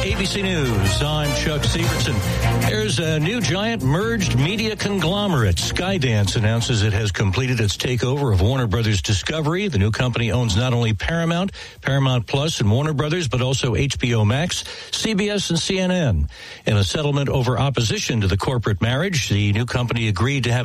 ABC News, I'm Chuck Severson. There's a new giant merged media conglomerate. Skydance announces it has completed its takeover of Warner Brothers Discovery. The new company owns not only Paramount, Paramount Plus, and Warner Brothers, but also HBO Max, CBS, and CNN. In a settlement over opposition to the corporate marriage, the new company agreed to have